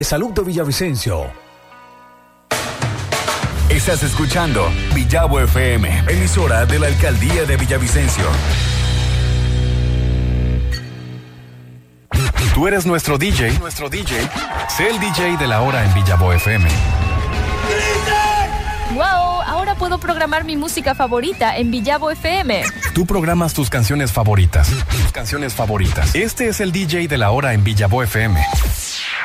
Salud de Villavicencio. Estás escuchando Villavo FM, emisora de la Alcaldía de Villavicencio. Tú eres nuestro DJ. Sé el DJ de la hora en Villavo FM. ¡Wow! Ahora puedo programar mi música favorita en Villavo FM. Tú programas tus canciones favoritas. Este es el DJ de la hora en Villavo FM.